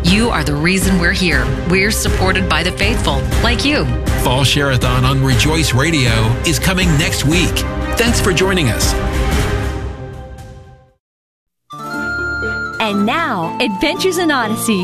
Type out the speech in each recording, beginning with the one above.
You are the reason we're here. We're supported by the faithful, like you. Fall Share-a-thon on Rejoice Radio is coming next week. Thanks for joining us. And now, Adventures in Odyssey.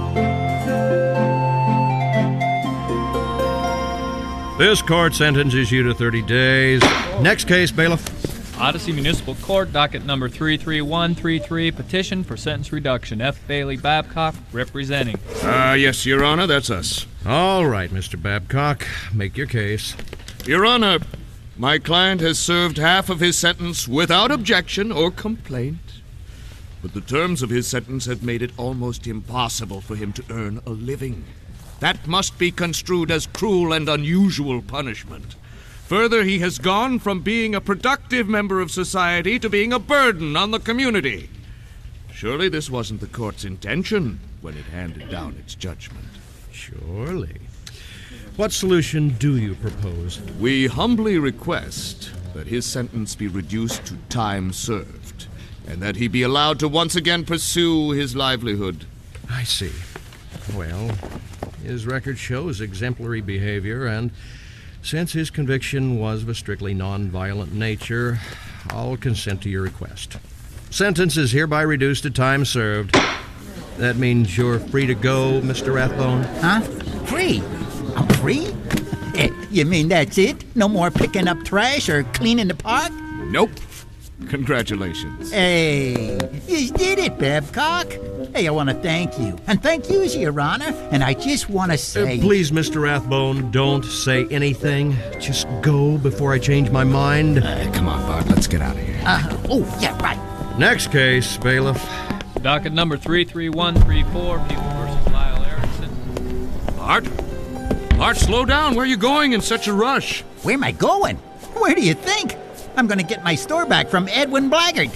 This court sentences you to 30 days. Next case, bailiff. Odyssey Municipal Court, docket number 33133, petition for sentence reduction. F. Bailey Babcock, representing. Yes, Your Honor, that's us. All right, Mr. Babcock, make your case. Your Honor, my client has served half of his sentence without objection or complaint, but the terms of his sentence have made it almost impossible for him to earn a living. That must be construed as cruel and unusual punishment. Further, he has gone from being a productive member of society to being a burden on the community. Surely this wasn't the court's intention when it handed down its judgment. Surely. What solution do you propose? We humbly request that his sentence be reduced to time served, and that he be allowed to once again pursue his livelihood. I see. Well, his record shows exemplary behavior, and since his conviction was of a strictly non-violent nature, I'll consent to your request. Sentence is hereby reduced to time served. That means you're free to go, Mr. Rathbone. Huh? Free? I'm free? You mean that's it? No more picking up trash or cleaning the park? Nope. Congratulations. Hey, you did it, Babcock. Hey, I want to thank you. And thank you, Your Honor. And I just want to say... Please, Mr. Rathbone, don't say anything. Just go before I change my mind. Come on, Bart, let's get out of here. Oh, yeah, right. Next case, bailiff. Docket number 33134, People v. Lyle Erickson. Bart, slow down. Where are you going in such a rush? Where am I going? Where do you think? I'm going to get my store back from Edwin Blackguard.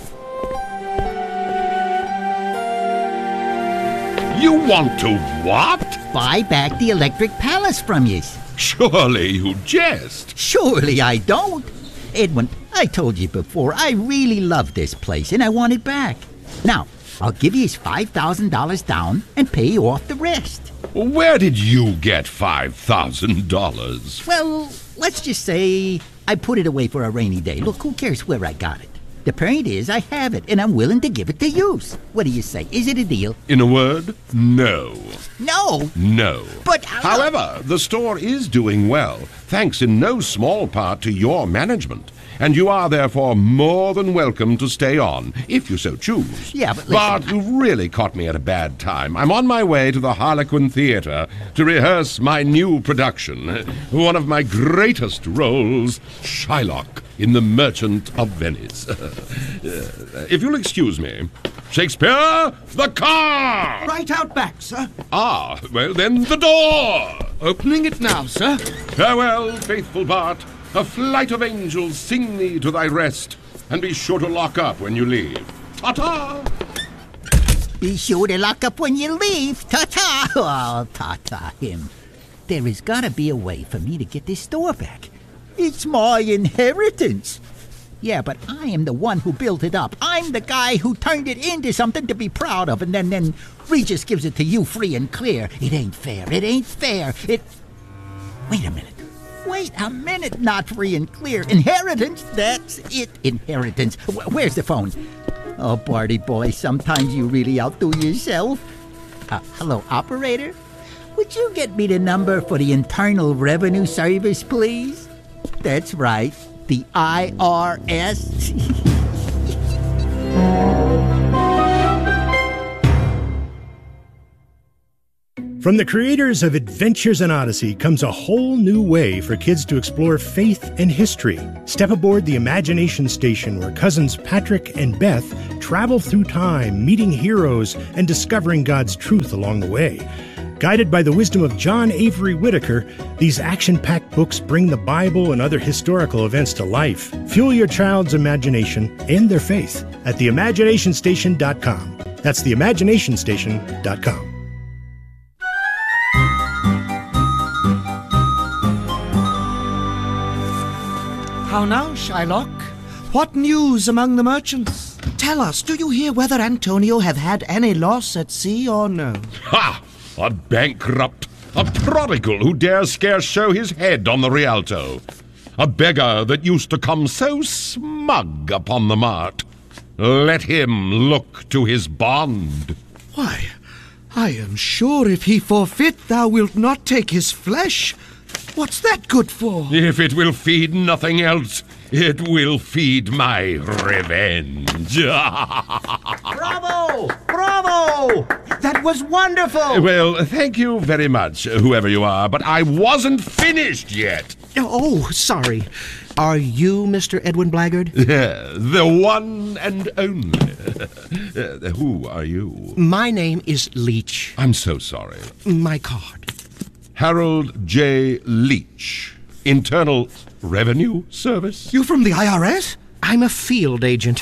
You want to what? Buy back the Electric Palace from you. Surely you jest. Surely I don't. Edwin, I told you before, I really love this place and I want it back. Now, I'll give you $5,000 down and pay you off the rest. Where did you get $5,000? Well, let's just say I put it away for a rainy day. Look, who cares where I got it? The point is, I have it, and I'm willing to give it to you. What do you say? Is it a deal? In a word, no. No? No. But... However, the store is doing well, thanks in no small part to your management. And you are therefore more than welcome to stay on, if you so choose. Yeah, but listen... But you've really caught me at a bad time. I'm on my way to the Harlequin Theatre to rehearse my new production. One of my greatest roles, Shylock in The Merchant of Venice. If you'll excuse me. Shakespeare, the car! Right out back, sir. Ah, well then, the door! Opening it now, sir. Farewell, faithful Bart. A flight of angels sing thee to thy rest, and be sure to lock up when you leave. Ta-ta! Be sure to lock up when you leave. Ta-ta! Oh, ta-ta him. There has got to be a way for me to get this store back. It's my inheritance. Yeah, but I am the one who built it up. I'm the guy who turned it into something to be proud of, and then Regis gives it to you free and clear. It ain't fair. It ain't fair. Wait a minute. Not free and clear. Inheritance, that's it. Inheritance. Where's the phone? Oh, Barty boy, sometimes you really outdo yourself. Hello, operator? Would you get me the number for the Internal Revenue Service, please? That's right, the IRS. From the creators of Adventures in Odyssey comes a whole new way for kids to explore faith and history. Step aboard the Imagination Station, where cousins Patrick and Beth travel through time, meeting heroes and discovering God's truth along the way. Guided by the wisdom of John Avery Whitaker, these action-packed books bring the Bible and other historical events to life. Fuel your child's imagination and their faith at theimaginationstation.com. That's theimaginationstation.com. How now, Shylock? What news among the merchants? tell us, do you hear whether Antonio have had any loss at sea or no? Ha! A bankrupt, a prodigal who dares scarce show his head on the Rialto. A beggar that used to come so smug upon the mart. Let him look to his bond. Why, I am sure if he forfeit, thou wilt not take his flesh. What's that good for? If it will feed nothing else, it will feed my revenge. Bravo! Bravo! That was wonderful! Well, thank you very much, whoever you are, but I wasn't finished yet. Oh, sorry. Are you Mr. Edwin Blackguard? The one and only. Who are you? My name is Leach. I'm so sorry. My card. Harold J. Leach, Internal Revenue Service. You from the IRS? I'm a field agent.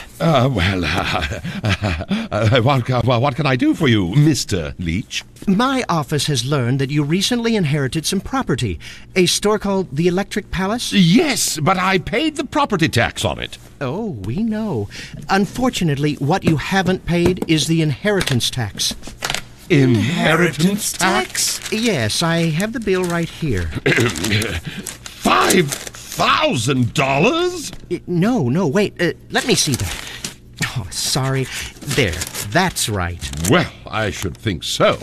What can I do for you, Mr. Leach? My office has learned that you recently inherited some property. A store called the Electric Palace? Yes, but I paid the property tax on it. Oh, we know. Unfortunately, what you haven't paid is the inheritance tax. Inheritance tax? Yes, I have the bill right here. $5,000? No, wait. Let me see that. Oh, sorry. There, that's right. Well, I should think so.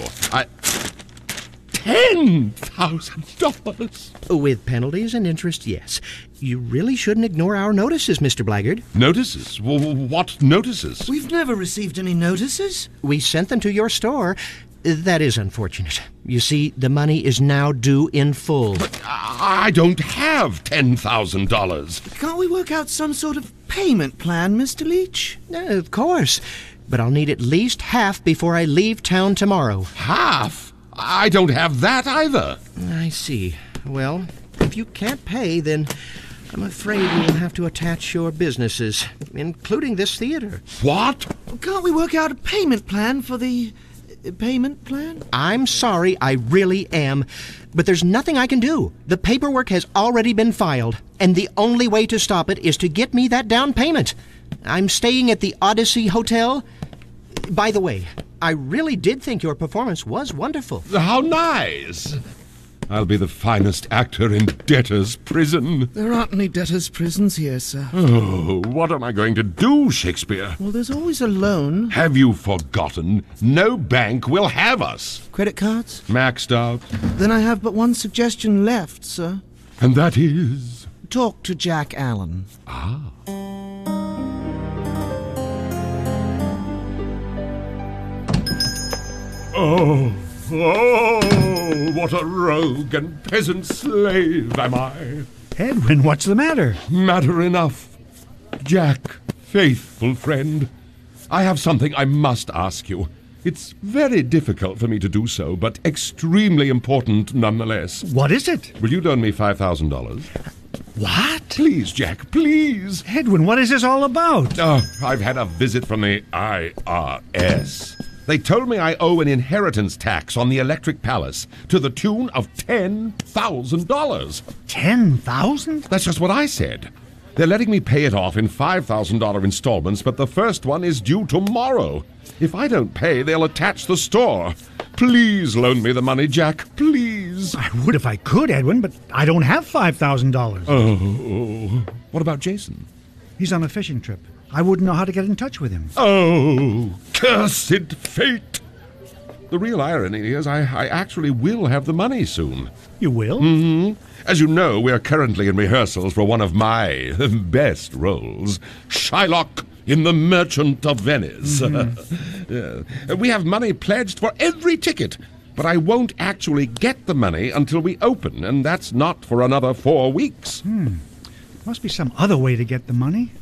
$10,000? With penalties and interest, yes. You really shouldn't ignore our notices, Mr. Blackguard. Notices? What notices? We've never received any notices. We sent them to your store. That is unfortunate. You see, the money is now due in full. But I don't have $10,000. Can't we work out some sort of payment plan, Mr. Leach? Of course. But I'll need at least half before I leave town tomorrow. Half? I don't have that either. I see. Well, if you can't pay, then I'm afraid we'll have to attach your businesses, including this theater. What? Can't we work out a payment plan for the payment plan? I'm sorry, I really am. But there's nothing I can do. The paperwork has already been filed, and the only way to stop it is to get me that down payment. I'm staying at the Odyssey Hotel. By the way, I really did think your performance was wonderful. How nice! I'll be the finest actor in debtor's prison. There aren't any debtor's prisons here, sir. Oh, what am I going to do, Shakespeare? Well, there's always a loan. Have you forgotten? No bank will have us. Credit cards? Maxed out. Then I have but one suggestion left, sir. And that is? Talk to Jack Allen. Ah. Oh, what a rogue and peasant slave am I. Edwin, what's the matter? Matter enough. Jack, faithful friend, I have something I must ask you. It's very difficult for me to do so, but extremely important nonetheless. What is it? Will you loan me $5,000? What? Please, Jack, please. Edwin, what is this all about? Oh, I've had a visit from the IRS. They told me I owe an inheritance tax on the Electric Palace to the tune of $10,000. $10,000? That's just what I said. They're letting me pay it off in $5,000 installments, but the first one is due tomorrow. If I don't pay, they'll attach the store. Please loan me the money, Jack, please. I would if I could, Edwin, but I don't have $5,000. Oh, what about Jason? He's on a fishing trip. I wouldn't know how to get in touch with him. Oh, cursed fate. The real irony is I actually will have the money soon. You will? Mm-hmm. As you know, we are currently in rehearsals for one of my best roles, Shylock in The Merchant of Venice. Mm-hmm. We have money pledged for every ticket, but I won't actually get the money until we open, and that's not for another 4 weeks. Must be some other way to get the money.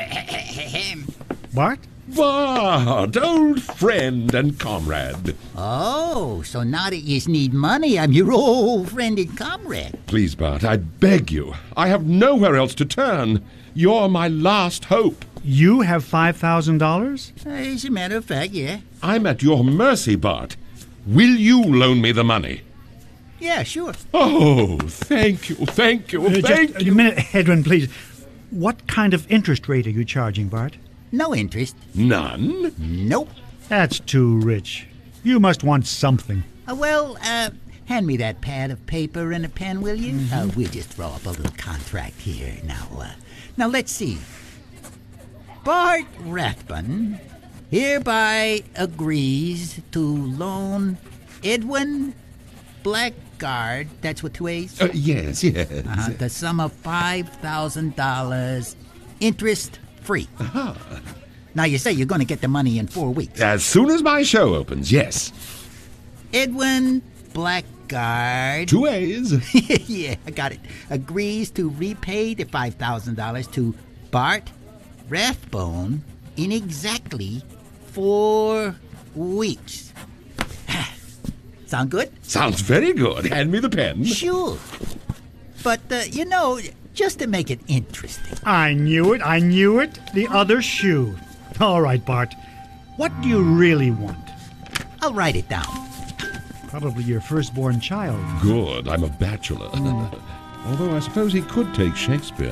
Bart? Bart, old friend and comrade. Oh, so now that you need money, I'm your old friend and comrade. Please, Bart, I beg you. I have nowhere else to turn. You're my last hope. You have $5,000? As a matter of fact, yeah. I'm at your mercy, Bart. Will you loan me the money? Yeah, sure. Oh, thank you, thank you, thank you. A minute, Edwin, please. What kind of interest rate are you charging, Bart? No interest. None? Nope. That's too rich. You must want something. Hand me that pad of paper and a pen, will you? We'll just draw up a little contract here. Now let's see. Bart Rathbun hereby agrees to loan Edwin Blackguard, that's with 2 A's? Yes. The sum of $5,000, interest-free. Now, you say you're going to get the money in 4 weeks. As soon as my show opens, yes. Edwin Blackguard. 2 A's. Yeah, I got it. Agrees to repay the $5,000 to Bart Rathbone in exactly 4 weeks. Sound good? Sounds very good. Hand me the pen. Sure. But, just to make it interesting. I knew it. The other shoe. All right, Bart. What do you really want? I'll write it down. Probably your firstborn child. Good. I'm a bachelor. Although I suppose he could take Shakespeare.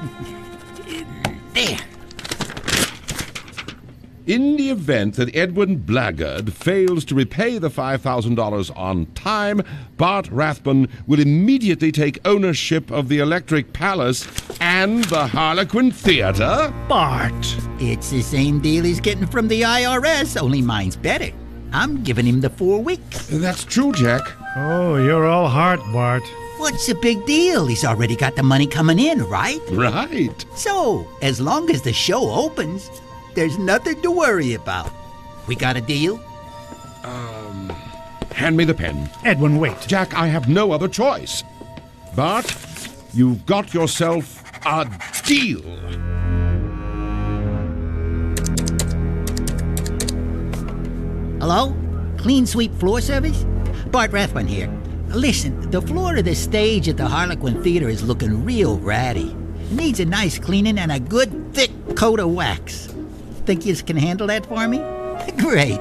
There. In the event that Edwin Blackguard fails to repay the $5,000 on time, Bart Rathbun will immediately take ownership of the Electric Palace and the Harlequin Theater. Bart! It's the same deal he's getting from the IRS, only mine's better. I'm giving him the 4 weeks. That's true, Jack. Oh, you're all heart, Bart. What's the big deal? He's already got the money coming in, right? Right. So, as long as the show opens, there's nothing to worry about. We got a deal? Hand me the pen. Edwin, wait. Jack, I have no other choice. Bart, you've got yourself a deal. Hello? Clean Sweep Floor Service? Bart Rathbun here. Listen, the floor of the stage at the Harlequin Theater is looking real ratty. Needs a nice cleaning and a good thick coat of wax. Think you can handle that for me? Great.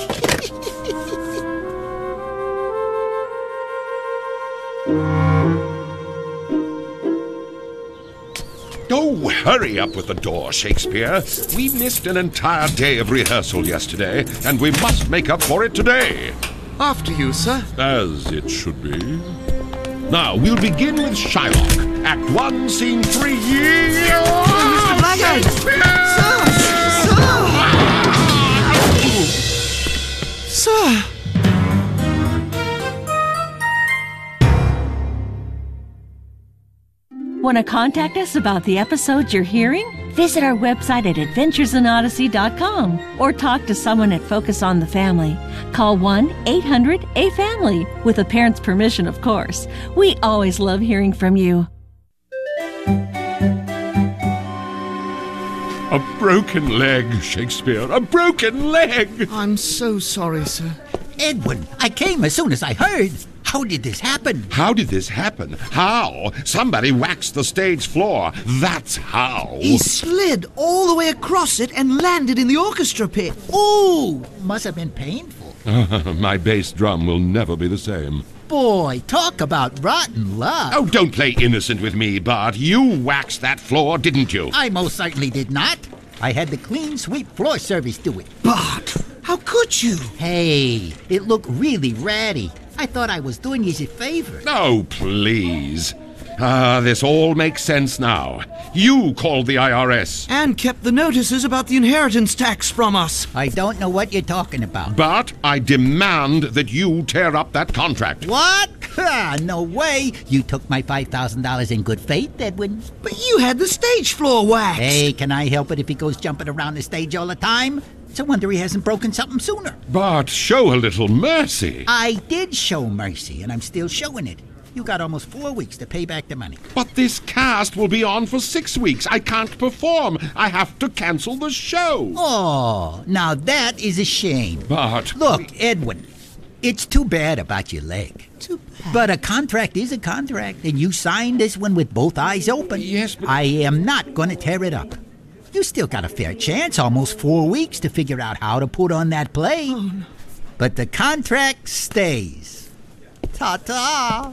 Oh, hurry up with the door, Shakespeare. We missed an entire day of rehearsal yesterday, and we must make up for it today. After you, sir. As it should be. Now, we'll begin with Shylock. Act 1, Scene 3. Mr. Blackguard! Sir! Want to contact us about the episodes you're hearing? Visit our website at adventuresinodyssey.com or talk to someone at Focus on the Family. Call 1-800-A-FAMILY, with a parent's permission, of course. We always love hearing from you. A broken leg, Shakespeare. A broken leg! I'm so sorry, sir. Edwin, I came as soon as I heard. How did this happen? How did this happen? How? Somebody waxed the stage floor. That's how. He slid all the way across it and landed in the orchestra pit. Ooh, must have been painful. My bass drum will never be the same. Boy, talk about rotten luck. Oh, don't play innocent with me, Bart. You waxed that floor, didn't you? I most certainly did not. I had the Clean Sweep Floor Service do it. Bart, how could you? Hey, it looked really ratty. I thought I was doing you a favor. Oh, please. This all makes sense now. You called the IRS. And kept the notices about the inheritance tax from us. I don't know what you're talking about. But I demand that you tear up that contract. What? No way. You took my $5,000 in good faith, Edwin. But you had the stage floor waxed. Hey, can I help it if he goes jumping around the stage all the time? It's a wonder he hasn't broken something sooner. Bart, show a little mercy. I did show mercy, and I'm still showing it. You got almost 4 weeks to pay back the money. But this cast will be on for 6 weeks. I can't perform. I have to cancel the show. Oh, now that is a shame. Bart. Look, Edwin, it's too bad about your leg. Too bad. But a contract is a contract, and you signed this one with both eyes open. Yes, but... I am not going to tear it up. You still got a fair chance, almost 4 weeks, to figure out how to put on that play. Oh, no. But the contract stays. Ta-ta!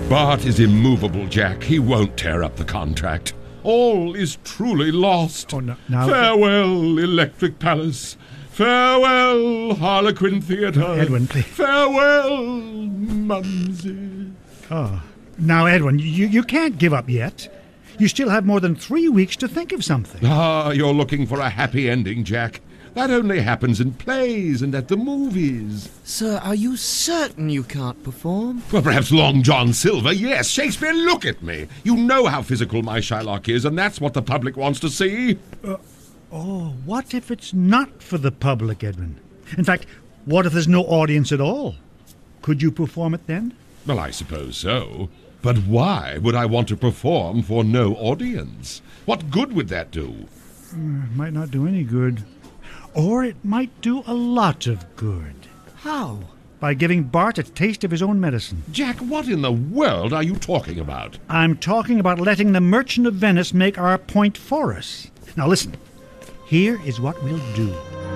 Bart is immovable, Jack. He won't tear up the contract. All is truly lost. Oh, no, now... Farewell, Electric Palace. Farewell, Harlequin Theatre. Edwin, please. Farewell, Mumsy. Oh. Now, Edwin, you can't give up yet. You still have more than 3 weeks to think of something. Ah, you're looking for a happy ending, Jack. That only happens in plays and at the movies. Sir, are you certain you can't perform? Well, perhaps Long John Silver, yes. Shakespeare, look at me. You know how physical my Shylock is, and that's what the public wants to see. What if it's not for the public, Edwin? In fact, what if there's no audience at all? Could you perform it then? Well, I suppose so. But why would I want to perform for no audience? What good would that do? It might not do any good. Or it might do a lot of good. How? By giving Bart a taste of his own medicine. Jack, what in the world are you talking about? I'm talking about letting the Merchant of Venice make our point for us. Now listen, here is what we'll do.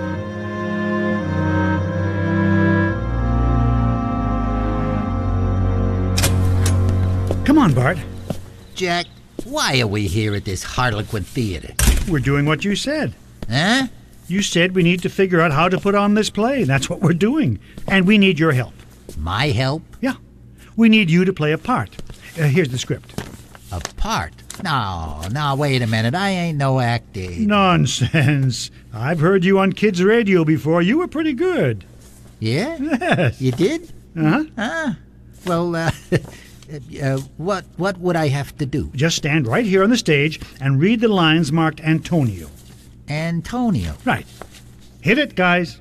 Come on, Bart. Jack, why are we here at this Harlequin Theatre? We're doing what you said. Huh? You said we need to figure out how to put on this play. That's what we're doing. And we need your help. My help? Yeah. We need you to play a part. Here's the script. A part? No, wait a minute. I ain't no actor. Nonsense. I've heard you on kids' radio before. You were pretty good. Yeah? Yes. You did? Uh-huh. Well, what would I have to do? Just stand right here on the stage and read the lines marked Antonio. Antonio? Right. Hit it, guys.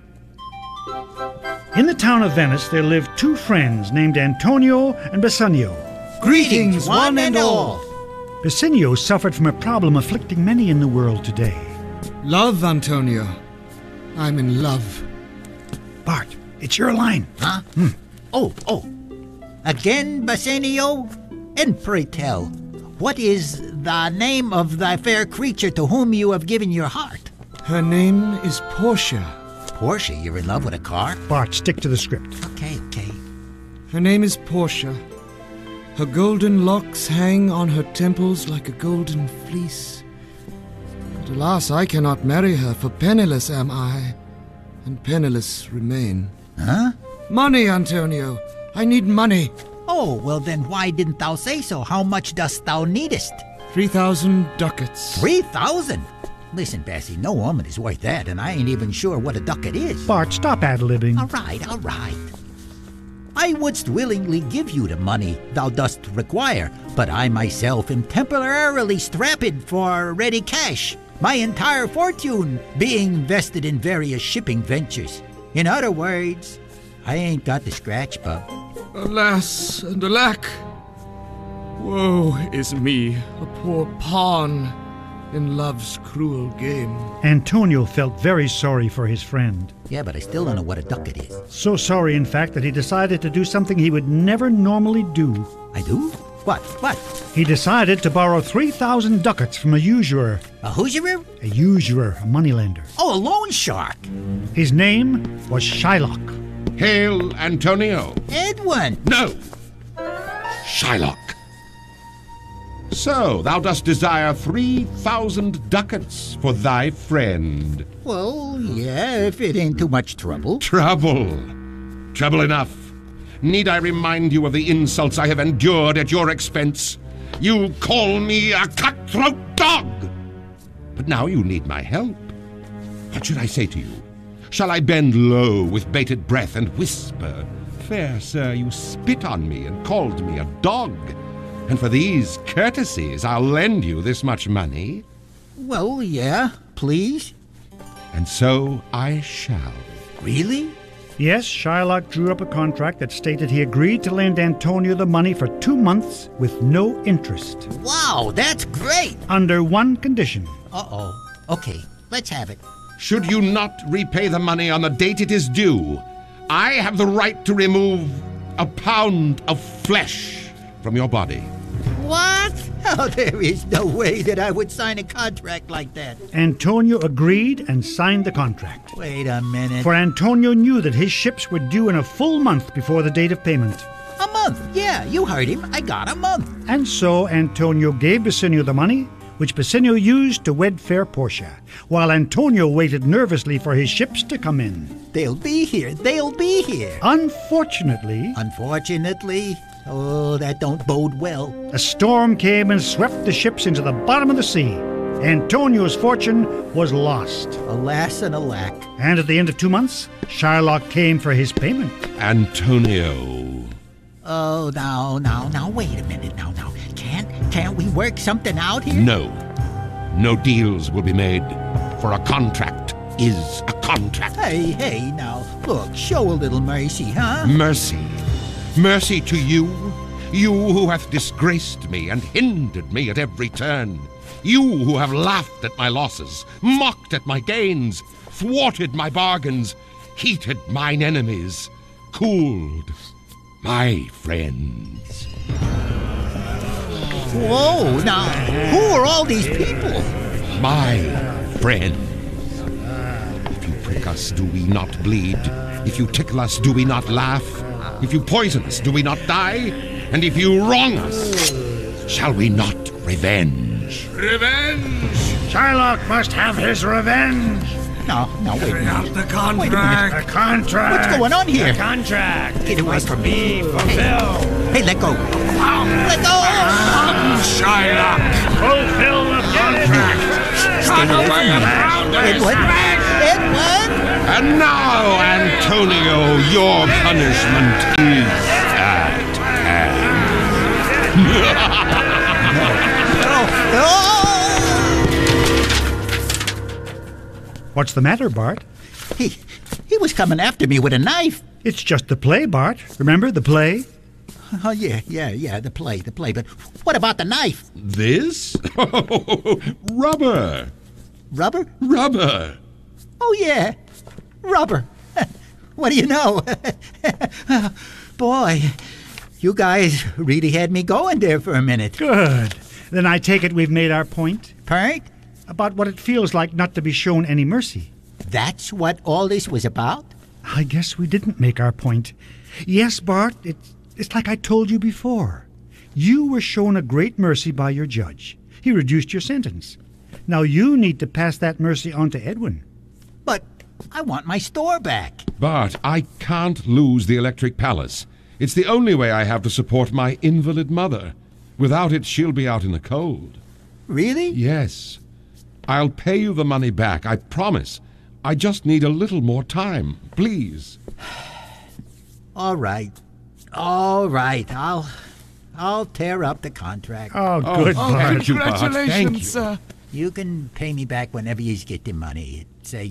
In the town of Venice, there lived 2 friends named Antonio and Bassanio. Greetings, one and all. Bassanio suffered from a problem afflicting many in the world today. Love, Antonio. I'm in love. Bart, it's your line. Huh? Oh. Again, Bassanio? And pray tell, what is the name of thy fair creature to whom you have given your heart? Her name is Portia. Portia? You're in love with a car? Bart, stick to the script. Okay. Her name is Portia. Her golden locks hang on her temples like a golden fleece. But alas, I cannot marry her, for penniless am I, and penniless remain. Huh? Money, Antonio. I need money. Oh, well then why didn't thou say so? How much dost thou needest? 3,000 ducats. 3,000? Listen, Bessie, no woman is worth that, and I ain't even sure what a ducat is. Bart, stop ad-libbing. All right. I wouldst willingly give you the money thou dost require, but I myself am temporarily strapped for ready cash, my entire fortune being invested in various shipping ventures. In other words, I ain't got the scratch, bub. Alas and alack, woe is me, a poor pawn in love's cruel game. Antonio felt very sorry for his friend. Yeah, but I still don't know what a ducat is. So sorry, in fact, that he decided to do something he would never normally do. I do? What? He decided to borrow 3,000 ducats from a usurer. A usurer? A usurer, a moneylender. Oh, a loan shark. His name was Shylock. Hail, Antonio. Edwin. No. Shylock. So, thou dost desire 3,000 ducats for thy friend. Well, yeah, if it ain't too much trouble. Trouble enough. Need I remind you of the insults I have endured at your expense? You call me a cutthroat dog. But now you need my help. What should I say to you? Shall I bend low with bated breath and whisper, "Fair sir, you spit on me and called me a dog, and for these courtesies I'll lend you this much money"? Well, yeah, please. And so I shall. Really? Yes, Shylock drew up a contract that stated he agreed to lend Antonio the money for 2 months with no interest. Wow, that's great! Under one condition. Uh-oh. Okay, let's have it. Should you not repay the money on the date it is due, I have the right to remove a pound of flesh from your body. What? Oh, there is no way that I would sign a contract like that. Antonio agreed and signed the contract. Wait a minute. For Antonio knew that his ships were due in a full month before the date of payment. A month? month. Yeah, you heard him. I got a month. And so Antonio gave Bassanio the money, which Bassanio used to wed fair Portia, while Antonio waited nervously for his ships to come in. They'll be here. They'll be here. Unfortunately, oh, that don't bode well. a storm came and swept the ships into the bottom of the sea. Antonio's fortune was lost. Alas and alack. And at the end of 2 months, Shylock came for his payment. Antonio. Oh, now, wait a minute. Now. Can't we work something out here? No. No deals will be made, for a contract is a contract. Hey, now, look, show a little mercy, huh? Mercy. Mercy to you. You who hath disgraced me and hindered me at every turn. You who have laughed at my losses, mocked at my gains, thwarted my bargains, heated mine enemies, cooled my friends. Whoa, now, who are all these people? My friends. If you prick us, do we not bleed? If you tickle us, do we not laugh? If you poison us, do we not die? And if you wrong us, shall we not revenge? Revenge! Shylock must have his revenge. No, wait a minute. The contract! The contract. What's going on here? The contract. Get away from me. fulfilled. Hey, let go. Let go! Shylock! Fulfill the contract. Cut away and pound Edward! And now, Antonio, your punishment is at hand. What's the matter, Bart? He was coming after me with a knife. It's just the play, Bart. Remember the play? Oh, yeah, the play. But what about the knife? This? Rubber. Rubber? Rubber. Oh, yeah, rubber. What do you know? Boy, you guys really had me going there for a minute. Good. Then I take it we've made our point? Point? About what it feels like not to be shown any mercy. That's what all this was about? I guess we didn't make our point. Yes, Bart, it's like I told you before. You were shown a great mercy by your judge. He reduced your sentence. Now you need to pass that mercy on to Edwin. But I want my store back. Bart, I can't lose the Electric Palace. It's the only way I have to support my invalid mother. Without it, she'll be out in the cold. Really? Yes. I'll pay you the money back, I promise. I just need a little more time, please. All right. I'll tear up the contract. Oh, good, Bart. Congratulations, sir. You can pay me back whenever you get the money. Say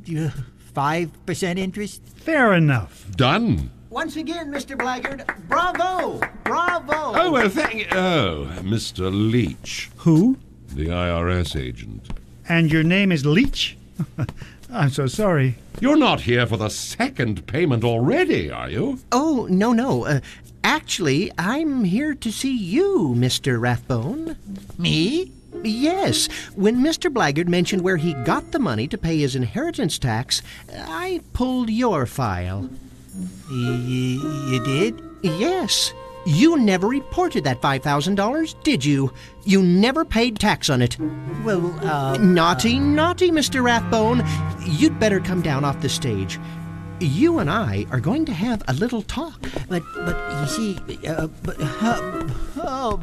5% interest. Fair enough. Done. Once again, Mr. Blackguard, bravo! Oh, well, thank you. Oh, Mr. Leach. Who? The IRS agent. And your name is Leach? I'm so sorry. You're not here for the second payment already, are you? Oh, no. Actually, I'm here to see you, Mr. Rathbone. Me? Yes. When Mr. Blackguard mentioned where he got the money to pay his inheritance tax, I pulled your file. You did? Yes. You never reported that $5,000, did you? You never paid tax on it. Well, Naughty, Mr. Rathbone. You'd better come down off the stage. You and I are going to have a little talk. But you see, oh,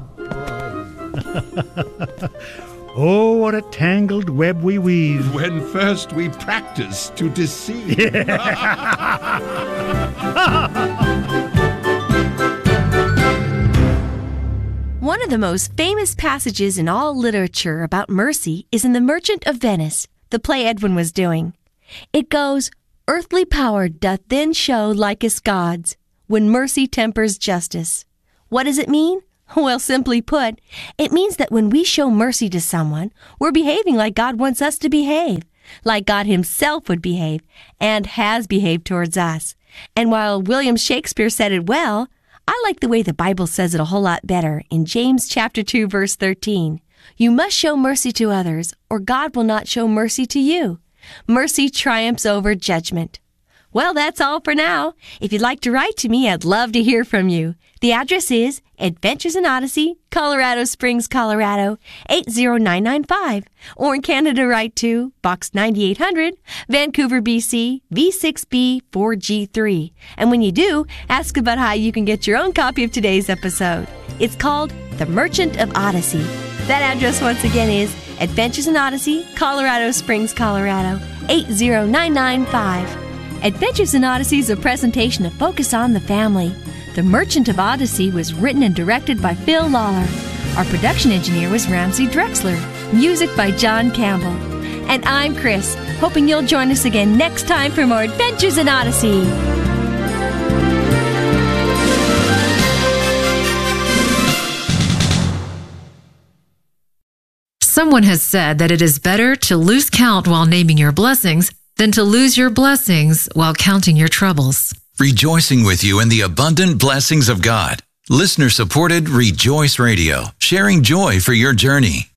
boy. Oh, what a tangled web we weave. When first we practice to deceive. One of the most famous passages in all literature about mercy is in The Merchant of Venice, the play Edwin was doing. It goes, "Earthly power doth then show likest God's, when mercy tempers justice." What does it mean? Well, simply put, it means that when we show mercy to someone, we're behaving like God wants us to behave, like God himself would behave, and has behaved towards us. And while William Shakespeare said it well, I like the way the Bible says it a whole lot better in James chapter 2, verse 13. You must show mercy to others, or God will not show mercy to you. Mercy triumphs over judgment. Well, that's all for now. If you'd like to write to me, I'd love to hear from you. The address is Adventures in Odyssey, Colorado Springs, Colorado, 80995. Or in Canada, write to Box 9800, Vancouver, BC, V6B 4G3. And when you do, ask about how you can get your own copy of today's episode. It's called The Merchant of Odyssey. That address once again is Adventures in Odyssey, Colorado Springs, Colorado, 80995. Adventures in Odyssey is a presentation of Focus on the Family. The Merchant of Odyssey was written and directed by Phil Lawler. Our production engineer was Ramsey Drexler. Music by John Campbell. And I'm Chris, hoping you'll join us again next time for more Adventures in Odyssey. Someone has said that it is better to lose count while naming your blessings than to lose your blessings while counting your troubles. Rejoicing with you in the abundant blessings of God. Listener-supported Rejoice Radio, sharing joy for your journey.